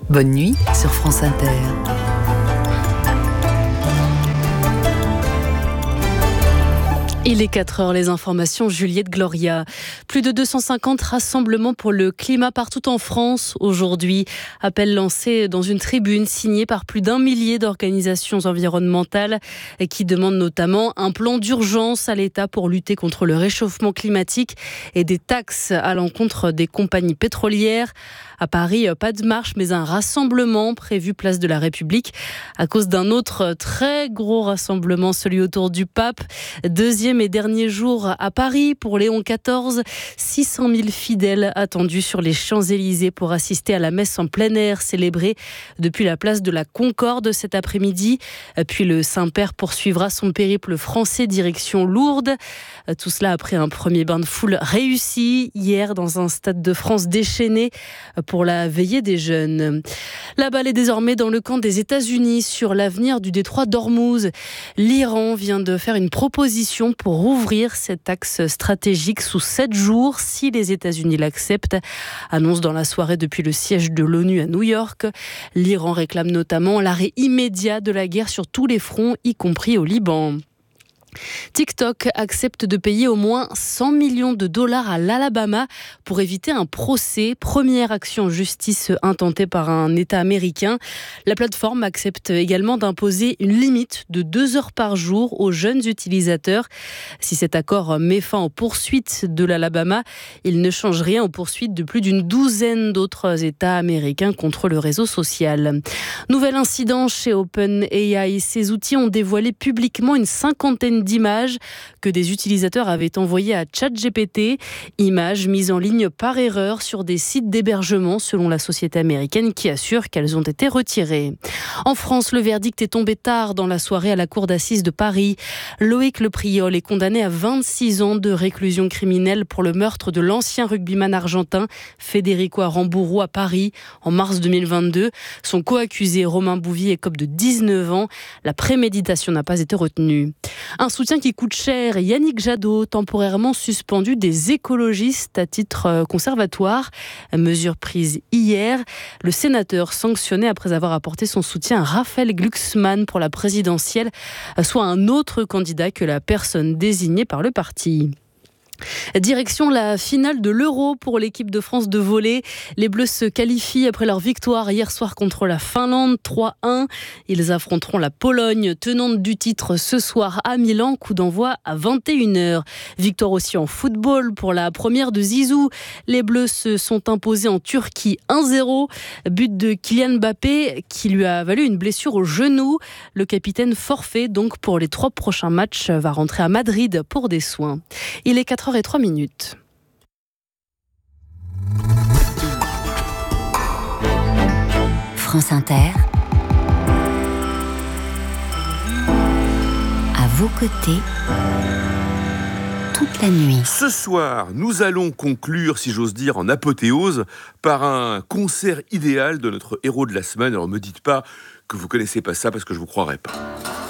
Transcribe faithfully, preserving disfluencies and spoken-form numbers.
Bonne nuit sur France Inter. Il est quatre heures, les informations, Juliette Gloria. Plus de deux cent cinquante rassemblements pour le climat partout en France aujourd'hui. Appel lancé dans une tribune signée par plus d'un millier d'organisations environnementales qui demandent notamment un plan d'urgence à l'État pour lutter contre le réchauffement climatique et des taxes à l'encontre des compagnies pétrolières. À Paris, pas de marche, mais un rassemblement prévu place de la République à cause d'un autre très gros rassemblement, celui autour du pape. Deuxième et dernier jour à Paris pour Léon quatorze. six cent mille fidèles attendus sur les Champs-Élysées pour assister à la messe en plein air célébrée depuis la place de la Concorde cet après-midi. Puis le Saint-Père poursuivra son périple français direction Lourdes. Tout cela après un premier bain de foule réussi hier dans un stade de France déchaîné pour la veillée des jeunes. La balle est désormais dans le camp des États-Unis sur l'avenir du détroit d'Ormuz. L'Iran vient de faire une proposition pour rouvrir cet axe stratégique sous sept jours si les États-Unis l'acceptent. Annonce dans la soirée depuis le siège de l'ONU à New York. L'Iran réclame notamment l'arrêt immédiat de la guerre sur tous les fronts, y compris au Liban. TikTok accepte de payer au moins cent millions de dollars à l'Alabama pour éviter un procès. Première action en justice intentée par un État américain. La plateforme accepte également d'imposer une limite de deux heures par jour aux jeunes utilisateurs. Si cet accord met fin aux poursuites de l'Alabama, il ne change rien aux poursuites de plus d'une douzaine d'autres États américains contre le réseau social. Nouvel incident chez OpenAI. Ces outils ont dévoilé publiquement une cinquantaine d'images que des utilisateurs avaient envoyées à ChatGPT, images mises en ligne par erreur sur des sites d'hébergement selon la société américaine qui assure qu'elles ont été retirées. En France, le verdict est tombé tard dans la soirée à la cour d'assises de Paris. Loïc Le Priol est condamné à vingt-six ans de réclusion criminelle pour le meurtre de l'ancien rugbyman argentin Federico Aramburu à Paris en mars deux mille vingt-deux. Son co-accusé Romain Bouvier écope de dix-neuf ans. La préméditation n'a pas été retenue. Un soutien qui coûte cher. Yannick Jadot, temporairement suspendu des écologistes à titre conservatoire. Mesure prise hier. Le sénateur sanctionné après avoir apporté son soutien à Raphaël Glucksmann pour la présidentielle, soit un autre candidat que la personne désignée par le parti. Direction la finale de l'Euro pour l'équipe de France de volley. Les Bleus se qualifient après leur victoire hier soir contre la Finlande trois un. Ils affronteront la Pologne, tenante du titre ce soir à Milan. Coup d'envoi à vingt et une heures. Victoire aussi en football pour la première de Zizou. Les Bleus se sont imposés en Turquie un zéro. But de Kylian Mbappé qui lui a valu une blessure au genou. Le capitaine forfait donc pour les trois prochains matchs va rentrer à Madrid pour des soins. Il est quatre heures et trois minutes. France Inter, à vos côtés, toute la nuit. Ce soir, nous allons conclure, si j'ose dire, en apothéose, par un concert idéal de notre héros de la semaine. Alors, ne me dites pas que vous connaissez pas ça, parce que je vous croirais pas.